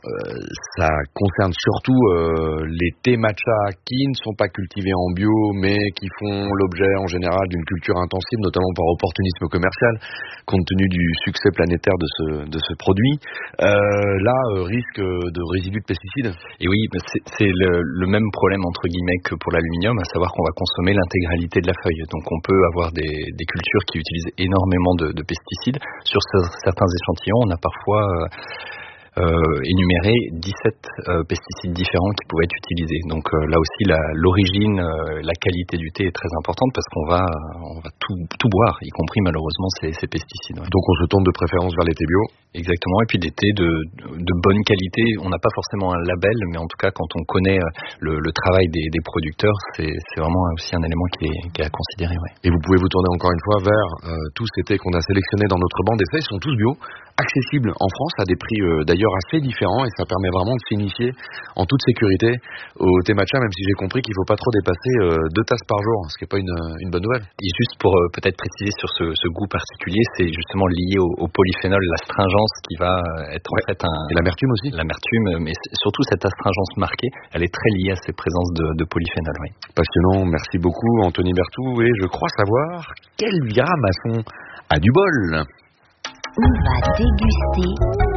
Ça concerne surtout les thés matcha qui ne sont pas cultivés en bio, mais qui font l'objet en général d'une culture intensive, notamment par opportunisme commercial, compte tenu du succès planétaire de ce produit. Risque de résidus de pesticides. Et oui, c'est le même problème entre guillemets que pour l'aluminium, à savoir qu'on va consommer l'intégralité de la feuille. Donc on peut avoir des cultures qui utilisent énormément de pesticides. Sur certains échantillons, on a parfois énuméré 17 pesticides différents qui pouvaient être utilisés. Donc là aussi, l'origine, la qualité du thé est très importante parce qu'on va tout boire, y compris malheureusement ces pesticides. Ouais. Donc on se tourne de préférence vers les thés bio. Exactement, et puis des thés de bonne qualité. On n'a pas forcément un label, mais en tout cas quand on connaît le travail des producteurs, c'est vraiment aussi un élément qui est à considérer. Ouais. Et vous pouvez vous tourner encore une fois vers tous ces thés qu'on a sélectionnés dans notre bande d'essai. Ils sont tous bio, accessibles en France à des prix d'ailleurs assez différents, et ça permet vraiment de s'initier en toute sécurité au thé matcha, même si j'ai compris qu'il ne faut pas trop dépasser 2 tasses par jour, ce qui n'est pas une bonne nouvelle. Et juste pour peut-être préciser sur ce goût particulier, c'est justement lié au polyphénol, l'astringence qui va être en fait et l'amertume aussi. L'amertume, mais surtout cette astringence marquée, elle est très liée à ces présences de polyphénol. Oui. Passionnant, merci beaucoup Anthony Berthoud, et je crois savoir qu'Elvira Masson a du bol. On va déguster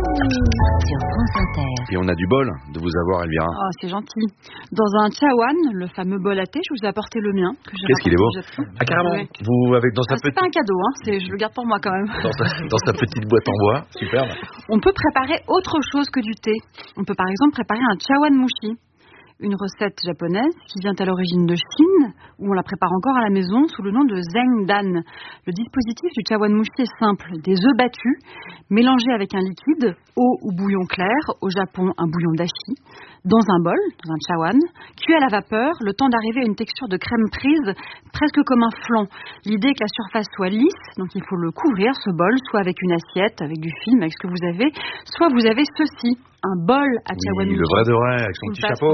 sur France Inter. Et on a du bol de vous avoir, Elvira. Oh, c'est gentil. Dans un chawan, le fameux bol à thé, je vous ai apporté le mien. Qu'est-ce qu'il est beau. Ah, carrément. Ouais. Vous avec dans sa c'est pas un cadeau, je le garde pour moi quand même. Dans sa petite boîte en bois, superbe. On peut préparer autre chose que du thé. On peut par exemple préparer un chawan mushi. Une recette japonaise qui vient à l'origine de Chine, où on la prépare encore à la maison sous le nom de zengdan. Le dispositif du chawan mushi est simple, des œufs battus, mélangés avec un liquide, eau ou bouillon clair, au Japon un bouillon dashi, dans un bol, dans un chawan, cuit à la vapeur, le temps d'arriver à une texture de crème prise, presque comme un flan. L'idée est que la surface soit lisse, donc il faut le couvrir, ce bol, soit avec une assiette, avec du film, avec ce que vous avez, soit vous avez ceci, un bol à chawan mushi. Le vrai de vrai, avec son petit chapeau.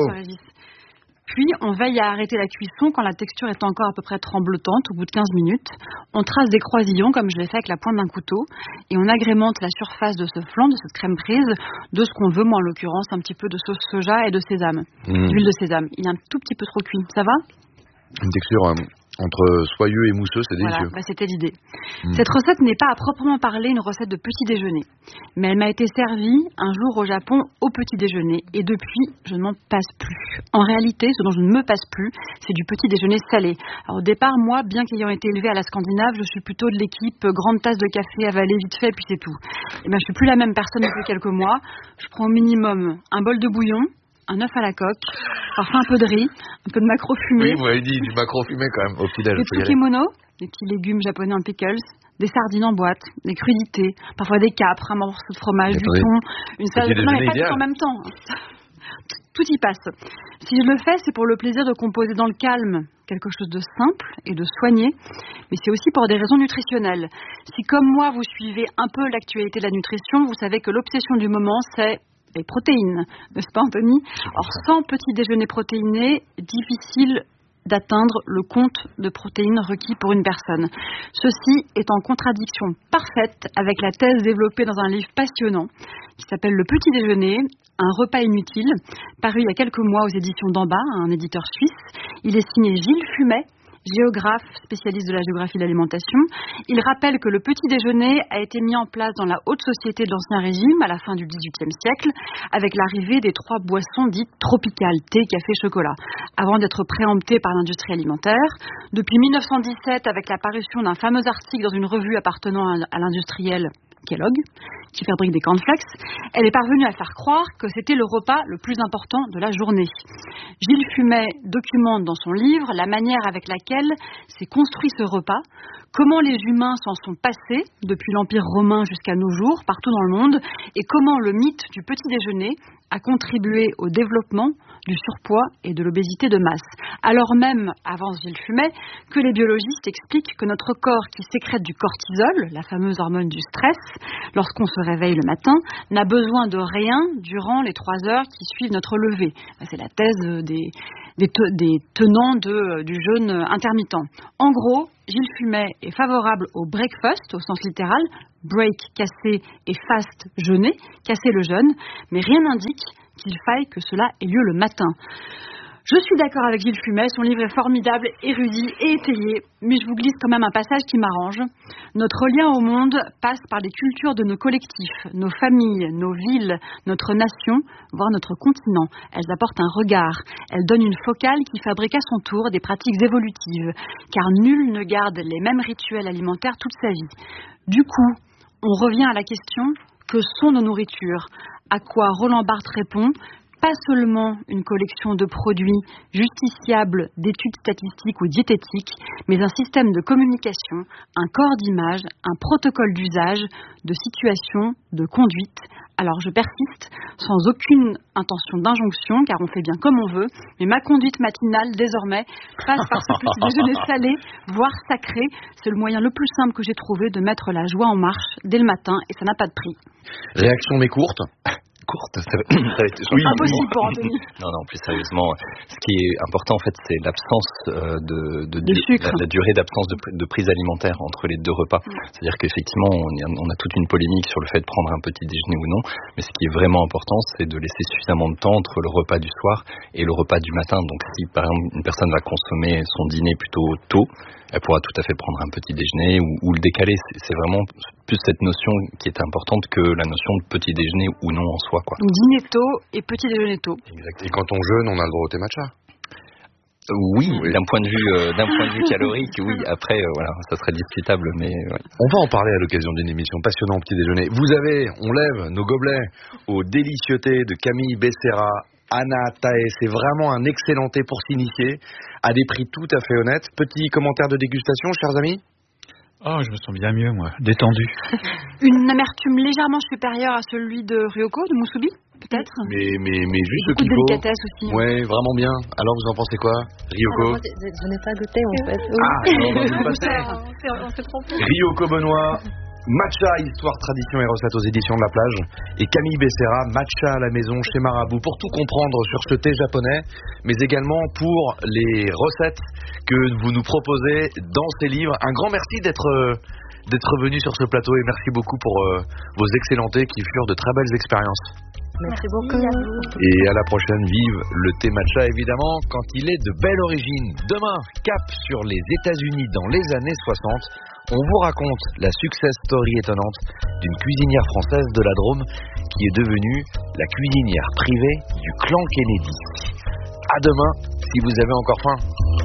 Puis, on veille à arrêter la cuisson quand la texture est encore à peu près tremblotante, au bout de 15 minutes. On trace des croisillons, comme je l'ai fait avec la pointe d'un couteau, et on agrémente la surface de ce flan, de cette crème prise, de ce qu'on veut, moi en l'occurrence, un petit peu de sauce soja et de sésame, d'huile de sésame. Il est un tout petit peu trop cuit. Ça va ? Une texture entre soyeux et mousseux, c'est délicieux. Voilà, c'était l'idée. Cette recette n'est pas à proprement parler une recette de petit déjeuner, mais elle m'a été servie un jour au Japon au petit déjeuner, et depuis, je ne m'en passe plus. En réalité, ce dont je ne me passe plus, c'est du petit déjeuner salé. Alors au départ, moi, bien qu'ayant été élevée à la Scandinave, je suis plutôt de l'équipe grande tasse de café avalée vite fait, puis c'est tout. Et je suis plus la même personne depuis quelques mois. Je prends au minimum un bol de bouillon, un œuf à la coque, parfois un peu de riz, un peu de maquereau fumé. Oui, vous m'avez dit du maquereau fumé quand même, au petit-déj. Des tsukemono, des petits légumes japonais en pickles, des sardines en boîte, des crudités, parfois des capres, un morceau de fromage, du thon, une salade. Non, mais pas tout en même temps. Tout y passe. Si je le fais, c'est pour le plaisir de composer dans le calme quelque chose de simple et de soigné, mais c'est aussi pour des raisons nutritionnelles. Si, comme moi, vous suivez un peu l'actualité de la nutrition, vous savez que l'obsession du moment, c'est les protéines, n'est-ce pas Anthony ? Or, sans petit déjeuner protéiné, difficile d'atteindre le compte de protéines requis pour une personne. Ceci est en contradiction parfaite avec la thèse développée dans un livre passionnant qui s'appelle Le Petit Déjeuner, un repas inutile, paru il y a quelques mois aux éditions d'Amba, un éditeur suisse. Il est signé Gilles Fumet, géographe, spécialiste de la géographie de l'alimentation. Il rappelle que le petit déjeuner a été mis en place dans la haute société de l'Ancien Régime à la fin du XVIIIe siècle, avec l'arrivée des 3 boissons dites tropicales, thé, café, chocolat, avant d'être préempté par l'industrie alimentaire. Depuis 1917, avec l'apparition d'un fameux article dans une revue appartenant à l'industriel Kellogg, qui fabrique des cornflakes, elle est parvenue à faire croire que c'était le repas le plus important de la journée. Gilles Fumet documente dans son livre la manière avec laquelle s'est construit ce repas, comment les humains s'en sont passés depuis l'Empire romain jusqu'à nos jours, partout dans le monde, et comment le mythe du petit déjeuner a contribué au développement du surpoids et de l'obésité de masse. Alors même, avance Gilles Fumet, que les biologistes expliquent que notre corps qui sécrète du cortisol, la fameuse hormone du stress, lorsqu'on se notre réveil le matin n'a besoin de rien durant les 3 heures qui suivent notre lever. C'est la thèse des tenants du jeûne intermittent. En gros, Gilles Fumet est favorable au breakfast au sens littéral, break, casser, et fast, jeûner, casser le jeûne, mais rien n'indique qu'il faille que cela ait lieu le matin. Je suis d'accord avec Gilles Fumet, son livre est formidable, érudit et étayé, mais je vous glisse quand même un passage qui m'arrange. Notre lien au monde passe par les cultures de nos collectifs, nos familles, nos villes, notre nation, voire notre continent. Elles apportent un regard, elles donnent une focale qui fabrique à son tour des pratiques évolutives, car nul ne garde les mêmes rituels alimentaires toute sa vie. Du coup, on revient à la question, que sont nos nourritures ? À quoi Roland Barthes répond ? Pas seulement une collection de produits justiciables d'études statistiques ou diététiques, mais un système de communication, un corps d'image, un protocole d'usage, de situation, de conduite. Alors je persiste, sans aucune intention d'injonction, car on fait bien comme on veut, mais ma conduite matinale, désormais, passe par ce petit déjeuner salé, voire sacré. C'est le moyen le plus simple que j'ai trouvé de mettre la joie en marche dès le matin, et ça n'a pas de prix. Réaction mais courte. Ça va être oui, impossible pour Anthony. Non, plus sérieusement, ce qui est important en fait, c'est l'absence de sucre, la durée d'absence de prise alimentaire entre les 2 repas. C'est-à-dire qu'effectivement, on a toute une polémique sur le fait de prendre un petit déjeuner ou non, mais ce qui est vraiment important, c'est de laisser suffisamment de temps entre le repas du soir et le repas du matin. Donc si par exemple une personne va consommer son dîner plutôt tôt, elle pourra tout à fait prendre un petit déjeuner ou le décaler. C'est vraiment plus cette notion qui est importante que la notion de petit déjeuner ou non en soi, quoi. Donc dîner tôt et petit déjeuner tôt. Exact. Et quand on jeûne, on a le droit au thé matcha. Oui, d'un point de vue calorique, oui. Après, voilà, ça serait discutable, mais ouais. On va en parler à l'occasion d'une émission passionnante petit déjeuner. On lève nos gobelets aux délicieutés de Camille Becerra, Anna Tae. C'est vraiment un excellent thé pour s'initier, à des prix tout à fait honnêtes. Petit commentaire de dégustation, chers amis. Oh, je me sens bien mieux, moi, détendu. Une amertume légèrement supérieure à celui de Ryoko, de Musubi, peut-être. Mais juste ce qu'il faut. Beaucoup de délicatesse aussi. Ouais, vraiment bien. Alors, vous en pensez quoi, Ryoko? Moi, je n'ai pas goûté, en fait. On s'est trompé. Ryoko Benoît, Matcha, Histoire, Tradition et Recettes aux éditions de La Plage. Et Camille Becerra, Matcha à la maison chez Marabout. Pour tout comprendre sur ce thé japonais, mais également pour les recettes que vous nous proposez dans ces livres. Un grand merci d'être venu sur ce plateau et merci beaucoup pour vos excellents thés qui furent de très belles expériences. Merci beaucoup. Et à la prochaine, vive le thé matcha évidemment quand il est de belle origine. Demain, cap sur les États-Unis dans les années 60. On vous raconte la success story étonnante d'une cuisinière française de la Drôme qui est devenue la cuisinière privée du clan Kennedy. À demain, si vous avez encore faim.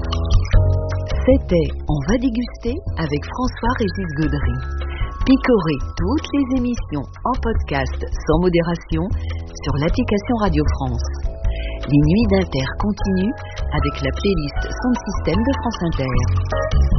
C'était On va déguster avec François-Régis Gaudry. Picorez toutes les émissions en podcast sans modération sur l'application Radio France. Les nuits d'Inter continuent avec la playlist Sound System de France Inter.